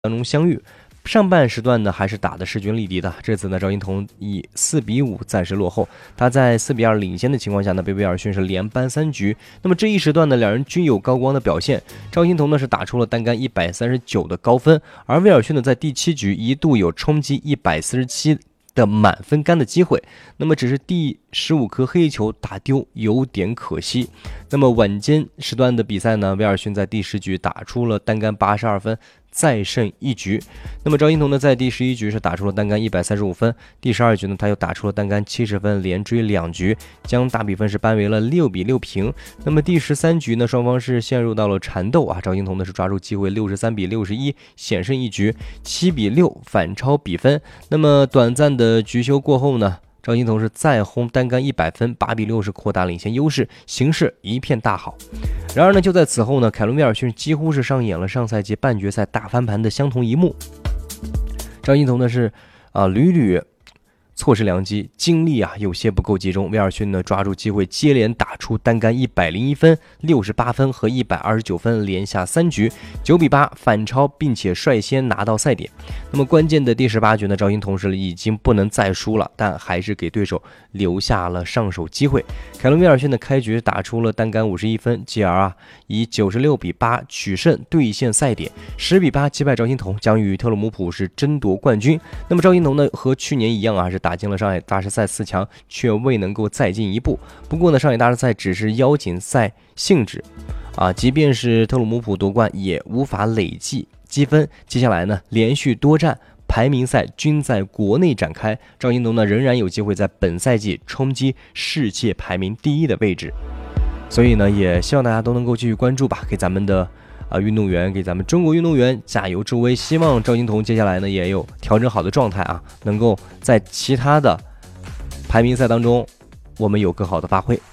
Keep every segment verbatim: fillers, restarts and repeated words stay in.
当中相遇。上半时段呢还是打的势均力敌的，这次呢赵英彤以四比五暂时落后，他在四比二领先的情况下呢被威尔逊是连扳三局。那么这一时段呢两人均有高光的表现，赵英彤呢是打出了单杆一百三十九的高分，而威尔逊呢在第七局一度有冲击一百四十七的满分杆的机会，那么只是第十五颗黑球打丢，有点可惜。那么晚间时段的比赛呢，威尔逊在第十局打出了单杆八十二分，再胜一局。那么赵英彤呢，在第十一局是打出了单杆一百三十五分，第十二局呢，他又打出了单杆七十分，连追两局，将大比分是扳为了六比六平。那么第十三局呢，双方是陷入到了缠斗啊，赵英彤呢是抓住机会，六十三比六十一险胜一局，七比六反超比分。那么短暂的局休过后呢，赵英彤是再轰单杆一百分，八比六是扩大领先优势，形势一片大好。然而呢，就在此后呢，凯伦威尔逊几乎是上演了上赛季半决赛大翻盘的相同一幕。赵英彤呢是啊屡屡错失良机，精力啊有些不够集中。威尔逊呢抓住机会，接连打出单杆一百零一分、六十八分和一百二十九分，连下三局，九比八反超，并且率先拿到赛点。那么关键的第十八局呢，赵英彤是已经不能再输了，但还是给对手留下了上手机会。凯伦威尔逊的开局打出了单杆五十一分，继而啊以九十六比八取胜兑现赛点，十比八击败赵英彤，将与特鲁姆普是争夺冠军。那么赵英彤呢和去年一样啊，是打进了上海大师赛四强，却未能够再进一步。不过呢，上海大师赛只是邀请赛性质啊，即便是特鲁姆普夺冠，也无法累计积分。接下来呢，连续多战排名赛均在国内展开，赵英彤呢仍然有机会在本赛季冲击世界排名第一的位置。所以呢，也希望大家都能够继续关注吧，给咱们的啊、呃、运动员，给咱们中国运动员加油助威。希望赵英彤接下来呢也有调整好的状态啊，能够在其他的排名赛当中，我们有更好的发挥。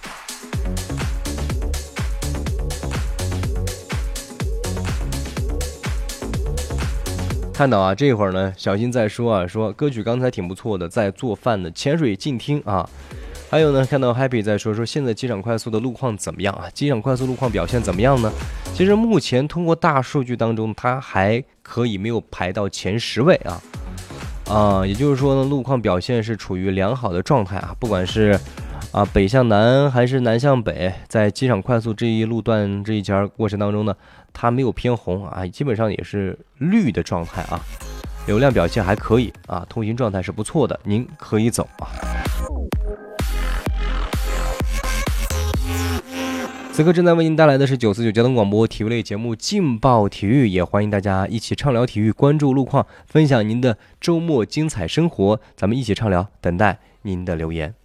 看到啊，这会儿呢，小新在说啊，说歌曲刚才挺不错的，在做饭的潜水静听啊。还有呢，看到 Happy 在说说现在机场快速的路况怎么样啊？机场快速路况表现怎么样呢？其实目前通过大数据当中，它还可以没有排到前十位啊，啊，也就是说呢，路况表现是处于良好的状态啊，不管是啊北向南还是南向北，在机场快速这一路段这一节过程当中呢，它没有偏红啊，基本上也是绿的状态啊，流量表现还可以啊，通行状态是不错的，您可以走啊。此刻正在为您带来的是九四九交通广播体育类节目劲爆体育，也欢迎大家一起畅聊体育，关注路况，分享您的周末精彩生活，咱们一起畅聊，等待您的留言。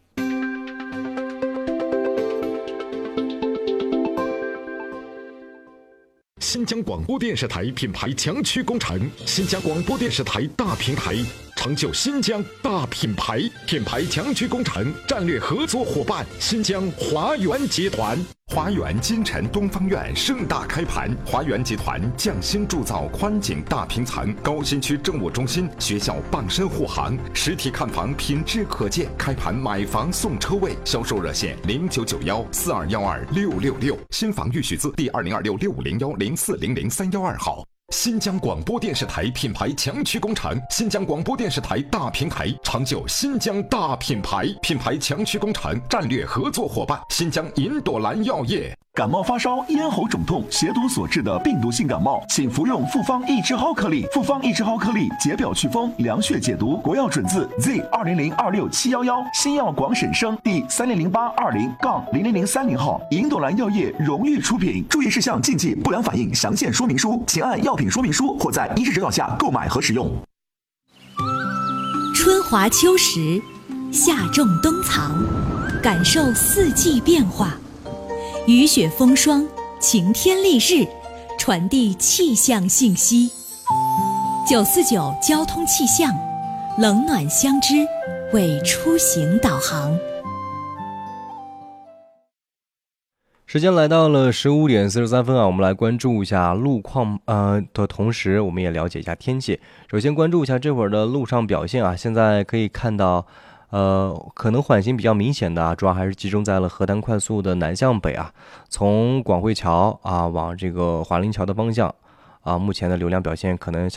新疆广播电视台品牌强区工程，新疆广播电视台大平台，成就新疆大品牌。品牌强区工程战略合作伙伴新疆华源集团。华源金城东方院盛大开盘，华源集团匠心铸造宽景大平层，高新区政务中心、学校傍身护航，实体看房品质可见。开盘买房送车位，销售热线零九九幺四二幺二六六六，新房预许字第二零二六六五零幺零四零零三幺二号。新疆广播电视台品牌强区工程，新疆广播电视台大平台，成就新疆大品牌。品牌强区工程战略合作伙伴新疆银朵兰药业。 感冒发烧、咽喉肿痛、血毒所致的病毒性感冒，请服用复方益智蒿颗粒。复方益智蒿颗粒解表祛风、凉血解毒，国药准字 Z 二零零二六七幺幺，新药广审生第三零零八二零杠零零零三零号，银朵兰药业荣誉出品。注意事项、禁忌、不良反应详见说明书，请按药品说明书或在医师指导下购买和使用。 春华秋实，夏种冬藏，感受四季变化。雨雪风霜，晴天丽日，传递气象信息。九四九交通气象，冷暖相知，为出行导航。 时间来到了十五点四十三分啊，我们来关注一下路况呃的同时，我们也了解一下天气。首先关注一下这会儿的路上表现啊，现在可以看到。呃，可能缓行比较明显的啊，主要还是集中在了河南快速的南向北啊，从广汇桥啊往这个华林桥的方向啊，目前的流量表现可能